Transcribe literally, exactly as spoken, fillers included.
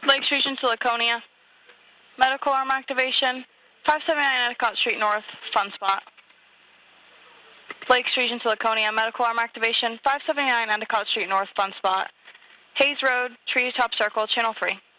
Lakes Region to Laconia. Medical arm activation. five seventy-nine Endicott Street North, fun spot. Lakes Region to Laconia. Medical arm activation. five seventy-nine Endicott Street North, fun spot. Hayes Road, Treetop Circle, channel three.